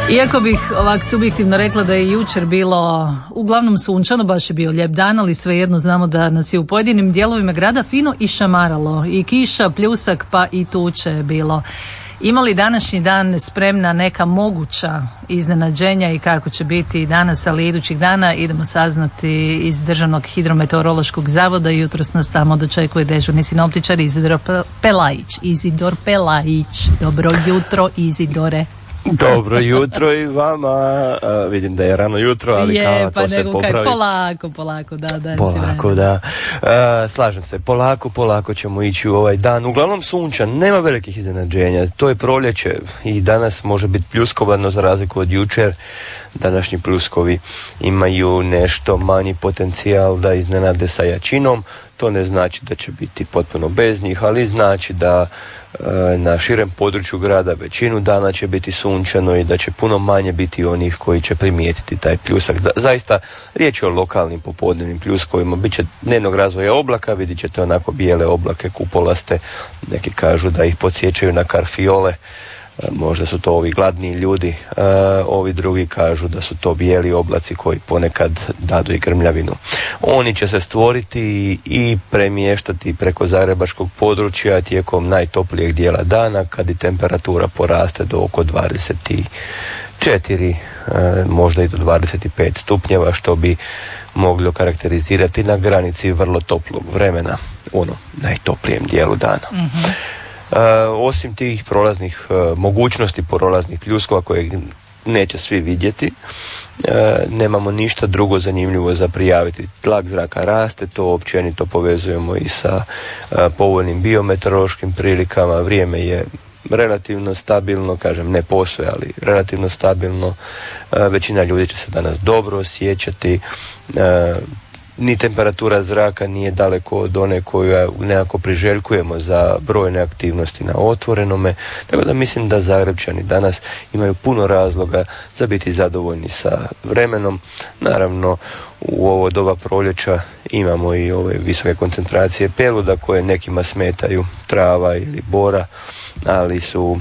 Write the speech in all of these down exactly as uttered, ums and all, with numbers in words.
Iako bih ovak subjektivno rekla da je jučer bilo uglavnom sunčano, baš je bio lijep dan, ali svejedno znamo da nas je u pojedinim dijelovima grada fino i šamaralo. I kiša, pljusak pa i tuče je bilo. Ima li današnji dan spremna neka moguća iznenađenja i kako će biti danas, ali idućih dana idemo saznati iz Državnog hidrometeorološkog zavoda. Jutros nas tamo dočekuje dežurni sinoptičar Izidor Pelajić. Izidor Pelajić, dobro jutro Izidore. Dobro jutro i vama. A, vidim da je rano jutro, ali je, kao pa to se popravi. Polako, polako, da, da. Polako, da. A, slažem se, polako, polako ćemo ići u ovaj dan. Uglavnom sunčan, nema velikih iznenađenja. To je proljeće i danas može biti pljuskovano za razliku od jučer. Današnji pljuskovi imaju nešto manji potencijal da iznenade sa jačinom. To ne znači da će biti potpuno bez njih, ali znači da e, na širem području grada većinu dana će biti sunčano i da će puno manje biti onih koji će primijetiti taj pljusak. Zaista riječ je o lokalnim popodnevnim pljuskovima. Biće dnevnog razvoja oblaka, vidjet ćete onako bijele oblake, kupolaste, neki kažu da ih podsjećaju na karfiole. Možda su to ovi gladni ljudi, uh, ovi drugi kažu da su to bijeli oblaci koji ponekad dadu i grmljavinu. Oni će se stvoriti i premještati preko zagrebačkog područja tijekom najtoplijeg dijela dana, kad i temperatura poraste do oko dvadeset četiri, uh, možda i do dvadeset pet stupnjeva, što bi moglo karakterizirati na granici vrlo toplog vremena, u onom najtoplijem dijelu dana. Mm-hmm. Uh, osim tih prolaznih uh, mogućnosti prolaznih pljuskova koje neće svi vidjeti, uh, nemamo ništa drugo zanimljivo za prijaviti. Tlak zraka raste, to općenito povezujemo i sa uh, povoljnim biometeorološkim prilikama. Vrijeme je relativno stabilno, kažem ne posve, ali relativno stabilno. Uh, većina ljudi će se danas dobro osjećati. Uh, Ni temperatura zraka nije daleko od one koju nekako priželjkujemo za brojne aktivnosti na otvorenome, tako da mislim da Zagrebčani danas imaju puno razloga za biti zadovoljni sa vremenom. Naravno, u ovo doba proljeća imamo i ove visoke koncentracije peluda koje nekima smetaju, trava ili bora, ali su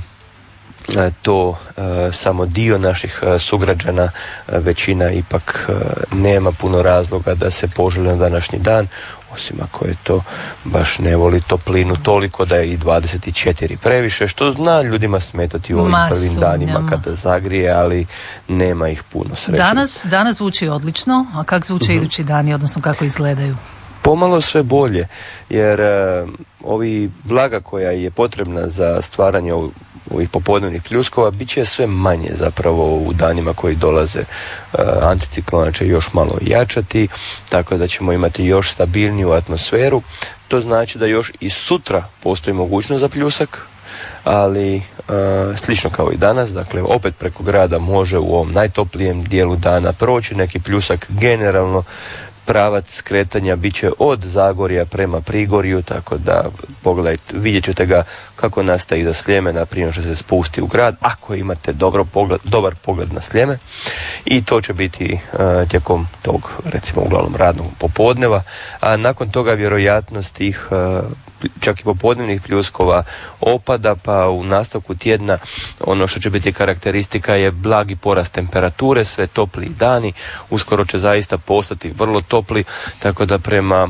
to e, samo dio naših e, sugrađana, e, većina ipak e, nema puno razloga da se poželi na današnji dan, osim ako je to baš ne voli toplinu toliko da je i dvadeset četiri previše, što zna ljudima smetati u ovim Ma, prvim sumnjam. danima kada zagrije, ali nema ih puno sreće. Danas, danas zvuči odlično, a kako zvuče uh-huh. idući dani, odnosno kako izgledaju? Pomalo sve bolje, jer uh, ovi vlaga koja je potrebna za stvaranje ovih ovih popodnevnih pljuskova bit će sve manje zapravo u danima koji dolaze. Uh, anticiklona će još malo jačati, tako da ćemo imati još stabilniju atmosferu. To znači da još i sutra postoji mogućnost za pljusak, ali uh, slično kao i danas, dakle opet preko grada može u ovom najtoplijem dijelu dana proći neki pljusak. Generalno pravac kretanja bit će od Zagorja prema Prigorju, tako da pogledajte, vidjet ćete ga kako nastaje iza Sljemena prije što se spusti u grad, ako imate dobro pogled, dobar pogled na Sljeme, i to će biti uh, tijekom tog, recimo uglavnom radnog popodneva, a nakon toga vjerojatnost tih uh, čak i popodnevnih pljuskova opada, pa u nastavku tjedna ono što će biti karakteristika je blagi porast temperature, sve topliji dani, uskoro će zaista postati vrlo topli, tako da prema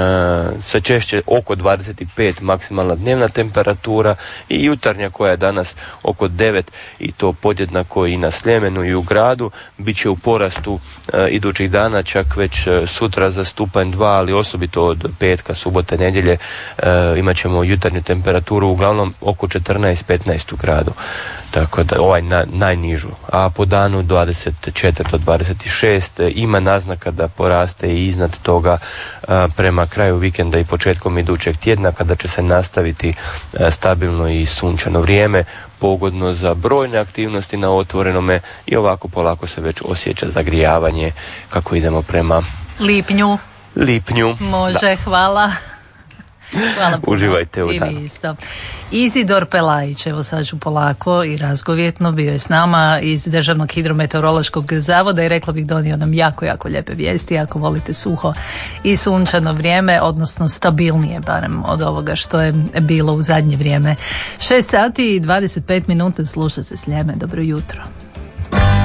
e, sve češće oko dvadeset pet maksimalna dnevna temperatura i jutarnja koja je danas oko devet, i to podjednako i na Sljemenu i u gradu, bit će u porastu e, idućih dana, čak već e, sutra za stupanj dva, ali osobito od petka, subote, nedjelje e, imat ćemo jutarnju temperaturu uglavnom oko četrnaest petnaest u gradu, tako da ovaj na, najnižu, a po danu dvadeset četiri do dvadeset šest, ima naznaka da poraste i iznad toga a, prema kraju vikenda i početkom idućeg tjedna, kada će se nastaviti a, stabilno i sunčano vrijeme, pogodno za brojne aktivnosti na otvorenome, i ovako polako se već osjeća zagrijavanje kako idemo prema lipnju. Lipnju. Može, da. Hvala. Hvala puno. Uživajte u danu. Isto. Izidor Pelajić, evo sad ću polako i razgovjetno, bio je s nama iz Državnog hidrometeorološkog zavoda i rekla bih donio nam jako, jako lijepe vijesti ako volite suho i sunčano vrijeme, odnosno stabilnije barem od ovoga što je bilo u zadnje vrijeme. šest sati i dvadeset pet minuta, sluša se Sljeme, dobro jutro.